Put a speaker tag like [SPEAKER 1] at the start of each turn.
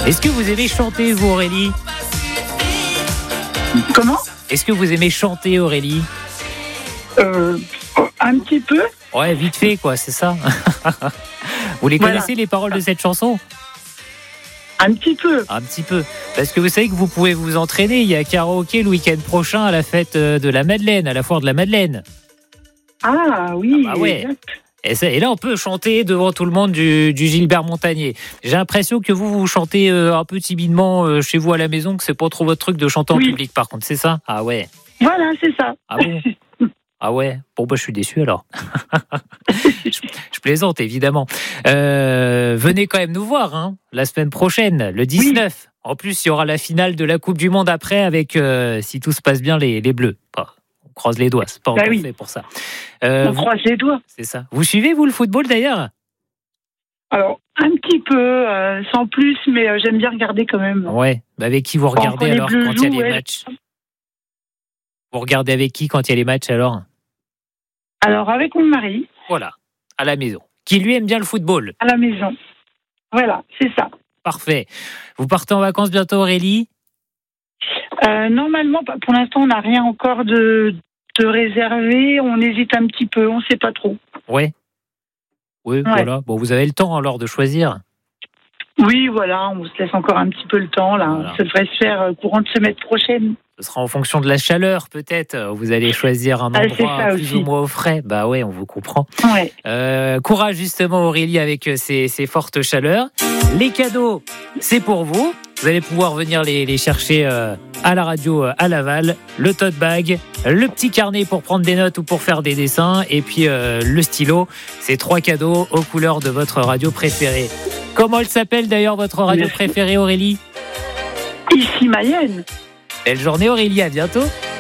[SPEAKER 1] Est-ce que vous aimez chanter, vous, Aurélie ?
[SPEAKER 2] Comment ?
[SPEAKER 1] Est-ce que vous aimez chanter, Aurélie ?
[SPEAKER 2] Un petit peu.
[SPEAKER 1] Ouais, vite fait, quoi, c'est ça. Vous les connaissez, les paroles de cette chanson ?
[SPEAKER 2] Un petit peu.
[SPEAKER 1] Un petit peu. Parce que vous savez que vous pouvez vous entraîner. Il y a karaoké le week-end prochain à la fête de la Madeleine, à la foire de la Madeleine.
[SPEAKER 2] Ah oui.
[SPEAKER 1] Ah bah ouais. Et là, on peut chanter devant tout le monde du Gilbert Montagné. J'ai l'impression que vous chantez un peu timidement chez vous à la maison, que c'est pas trop votre truc de chanter en public, par contre, c'est ça ? Ah ouais.
[SPEAKER 2] Voilà, c'est ça.
[SPEAKER 1] Ah bon ? Ah ouais. Bon, bah, je suis déçu alors. je plaisante, évidemment. Venez quand même nous voir, hein, la semaine prochaine, le 19. Oui. En plus, il y aura la finale de la Coupe du Monde après avec, si tout se passe bien, les Bleus. On croise les doigts, c'est pas encore fait pour ça.
[SPEAKER 2] On croise les doigts.
[SPEAKER 1] C'est ça. Vous suivez, vous, le football, d'ailleurs ?
[SPEAKER 2] Alors, un petit peu, sans plus, mais j'aime bien regarder quand même.
[SPEAKER 1] Ouais. Bah, avec qui vous regardez alors quand il y a les matchs ? Vous regardez avec qui quand il y a les matchs alors ?
[SPEAKER 2] Alors, avec mon mari.
[SPEAKER 1] Voilà, à la maison. Qui lui aime bien le football ?
[SPEAKER 2] À la maison. Voilà, c'est ça.
[SPEAKER 1] Parfait. Vous partez en vacances bientôt, Aurélie ?
[SPEAKER 2] Normalement, pour l'instant, on n'a rien encore de réservé. On hésite un petit peu, on ne sait pas trop.
[SPEAKER 1] Ouais. Oui, voilà. Bon, vous avez le temps alors de choisir.
[SPEAKER 2] Oui, voilà, on se laisse encore un petit peu le temps. Là. Voilà. Ça devrait se faire courant de semaine prochaine.
[SPEAKER 1] Ce sera en fonction de la chaleur, peut-être. Vous allez choisir un endroit plus ou moins au frais. Bah ouais, on vous comprend.
[SPEAKER 2] Ouais.
[SPEAKER 1] Courage justement, Aurélie, avec ces fortes chaleurs. Les cadeaux, c'est pour vous. Vous allez pouvoir venir les chercher à la radio à Laval. Le tote bag, le petit carnet pour prendre des notes ou pour faire des dessins. Et puis le stylo. C'est 3 cadeaux aux couleurs de votre radio préférée. Comment elle s'appelle d'ailleurs, votre radio préférée, Aurélie ?
[SPEAKER 2] Ici Mayenne.
[SPEAKER 1] Belle journée, Aurélie, à bientôt.